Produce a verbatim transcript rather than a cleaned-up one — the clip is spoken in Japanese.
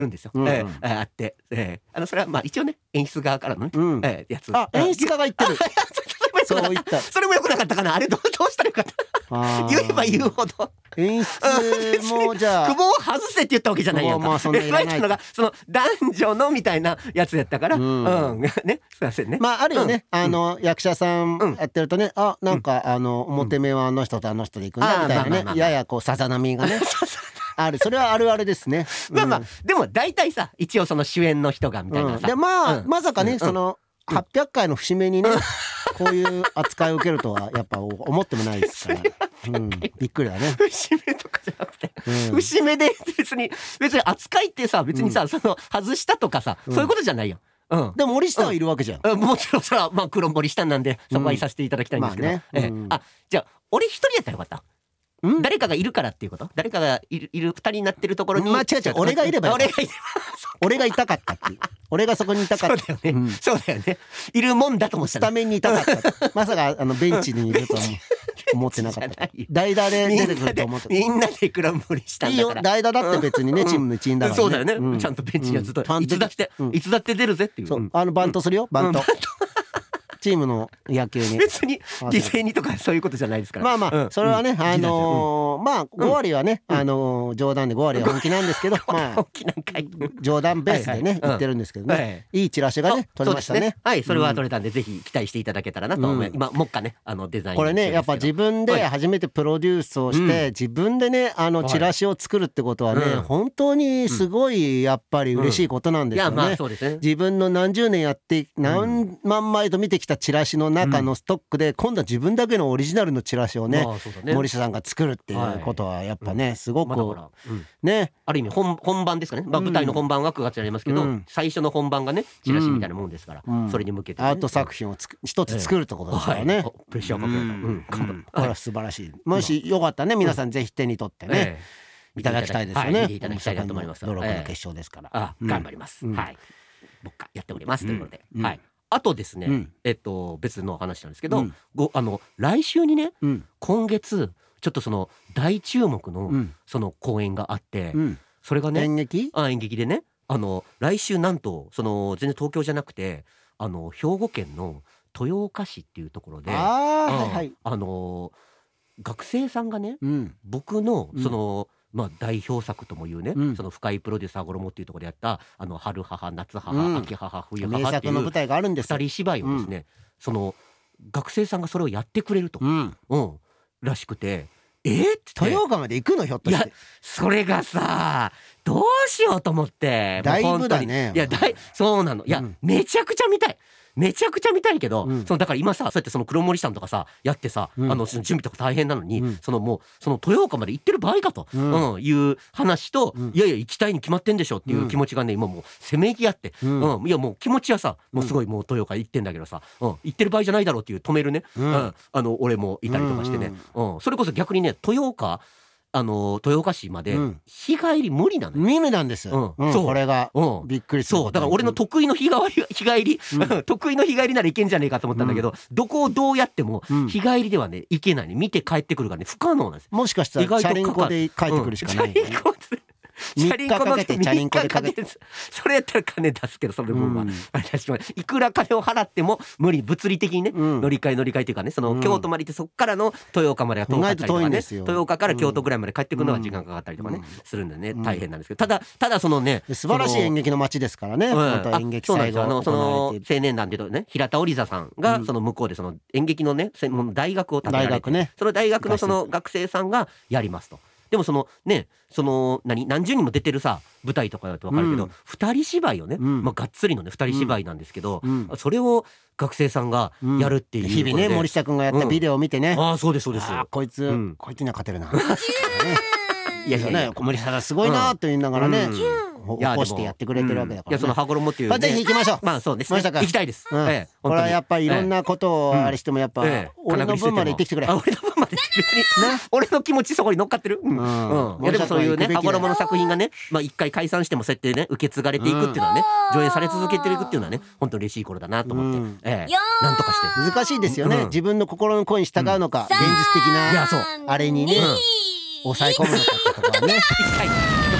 るんですよ、 うんうんえーえーあって、えーあのそれはまあ一応ね演出側からのね、 うんえーやつ。 あ、演出家が言ってる。 それもよくなかったそういった。 それもよくなかったかな。あれどうどうしたらよかったあー言えば言うほど演出もじゃあ久保を外せって言ったわけじゃないやんか。 久保はまあそんないらないえ言われたのがその男女のみたいなやつやったから、ううんん、 ね、すいませんね。 まああるよね、 うんあの役者さんうんやってるとね、あなんかあの表目はあの人とあの人で行くんだみたいなね、 あーまあまあまあややこうさざ波がねある。それはあるあるですね。 まあまあうんでも大体さ一応その主演の人がみたいなさ、 うんでまあ、 うんまさかね、 うんそのはっぴゃっかいの節目にね、こういう扱いを受けるとはやっぱ思ってもないですから、うん、びっくりだね。 節目とかじゃなくて、 うん節目で別に別に扱いってさ別にさ、その外したとかさ、 うんそういうことじゃないよ。うんでも森下はいるわけじゃん。 うんもちろんそれはまあ黒森下なんでそこはいさせていただきたいんですけど、 うんまあねええうんあじゃあ俺一人やったらよかった。 うん誰かがいるからっていうこと？誰かがいるいる二人になってるところに、 まあ違う違う俺がいればよかった俺がいれば俺がいたかったっていう。俺がそこにいたかった。 そうだよね、 うんそうだよね。いるもんだと思ってたスタメンにいたかった。まさかあのベンチにいるとは思ってなかった。代打で出てくると思ってた。 みんなで黒森したんいいよ、 だから。 代打だって別にね、 うんチームの一員だからね。 そうだよね、 んちゃんとベンチにはずっと、 うんいつだって、 うんいつだって出るぜっていう。 そううんあのバントするよ、バント。 うんチームの野球に。 別に犠牲にとかそういうことじゃないですから。 まあまあ、 うんそれはね、 うんあのーまあご割はね、あのー冗談でご割は本気なんですけど、まあ大きなんかい。 冗談ベースではいはいね言ってるんですけどはね、 いいいチラシがね取れましたね。 はい、それは取れたんで、ぜひ期待していただけたらなと思い、 うん今もっかね、あのデザインこれねやっぱ自分で初めてプロデュースをして、自分でねあのチラシを作るってことはね、 うん本当にすごいやっぱり嬉しいことなんですよいやまあね。 そうですね。 自分の何十年やって何万枚と見てきたチラシの中のストックで、今度は自分だけのオリジナルのチラシをね、 まあそうだね森下さんが作るっていうことはやっぱねすごくまあだからうんね、 ある意味本本番ですかね、まあ、 うん舞台の本番はくがつにありますけど、 うん最初の本番がねチラシみたいなもんですから、 うんそれに向けて、ね、 アート作品をつく一つ作るってことですからね。 はい、おプレッシャーかけられた、 うんうんうんこれは素晴らしい。もしよかったらね、皆さんぜひ手に取ってね、 ええいただきたいですよはいね。 見ていただきたいなと思います。 ドロップのええ決勝ですから。 あ、 うん頑張ります。 うんはい。僕がやっておりますということで、 うんはい。あとですね、 うんえっと別の話なんですけど、 うんごあの来週にね、 うん今月ちょっとその大注目の、 うんその公演があって、 うんそれがね、 演劇？ あ演劇でね、あの来週なんとその全然東京じゃなくて、あの兵庫県の豊岡市っていうところで、 ああうんはいはい。 あの学生さんがね、 うん僕のうんその、まあ、代表作ともいうね、 うんその深井プロデューサー衣っていうところでやったあの春母夏母、 うん秋母冬名母っていう作の舞台があるんです。 二人芝居をですね、その学生さんがそれをやってくれると、 うん。 うんらしくて、えー、って豊岡まで行くのひょっといやして。 それがさどうしようと思ってだいぶもう本当にだねいやだいそうなのいや、 うんめちゃくちゃ見たいめちゃくちゃ見たいけど、 うんそのだから今さそうやってその黒森さんとかさやってさ、 うんあのその準備とか大変なのに、 うんそのもうその豊岡まで行ってる場合かと、 ううんんいう話と、 うんいやいや行きたいに決まってんでしょっていう気持ちがね今もうせめぎ合って、 ううんんいやもう気持ちはさもうすごいもう豊岡行ってんだけどさ、うん、行ってる場合じゃないだろうっていう止めるね、 ううんんあの俺もいたりとかしてね、うんそれこそ逆にね豊岡あの豊岡市までうん日帰り無理なのよ。 ミミなんです。 うんうんそうこれがうんびっくりすること。 そうだから俺の得意の日帰り日帰り、 う得意の日帰りならいけんじゃねえかと思ったんだけど、どこをどうやってもうん日帰りではね行けないね見て帰ってくるからね不可能なんですよ。 もしかしたら意外とチャリンコで帰ってくるしかないんだよね。 チャリンコ三日かけてチャリンコでかけて三日かそれやったら金出すけどそれ分は、 うん私はいくら金を払っても無理物理的にね、 うん乗り換え乗り換えというかねその、 うん京都まで行ってそっからの豊岡までが遠かったりと意外と遠いかねんですよ豊岡から京都ぐらいまで帰ってくるのは時間かかったりとかね、 うんするんでねうん大変なんですけどただただそのね素晴らしい演劇の街ですからね。 うんまた演劇あそうなんですよあのそ最後行わのれている青年団でいうとね平田織座さんが、 うんその向こうでその演劇のね専門の大学を建てられて大学ね。 その大学のその学生さんがやりますと。でもそのねその何何十人も出てるさ舞台とかだと分かるけど、 うん二人芝居をね、 うんまあ、がっつりのね二人芝居なんですけど、 うんそれを学生さんがやるっていうことで、 日々ね森下君がやったビデオを見てね。 ああそうですそうですあーこいつ、 うんこいつには勝てるな。 いやいやいやね森下さんすごいなと言いながらね、 うんほいや起こしてやってくれてるわけだからね。 いやその羽衣っていう、ね、 まあぜひ行きましょう。 まあそうですね森下君行きたいです、 うんええこれはやっぱりいろんなことをうんあれしてもやっぱ、 ええ俺の分まで行ってきてくれ。 あ俺の分まで別に、俺の気持ちそこに乗っかってる、うんうんうんいやでもそういうね森下君は行くべきだよ羽衣の作品がねまあ一回解散してもそうやってね受け継がれていくっていうのはね、上演され続けていくっていうのはね本当に嬉しい頃だなと思って、 うんええなんとかして難しいですよね、 うん自分の心の声に従うのか、現実的ないやそうあれにね、 うん抑え込むのかってところはね。 行きたい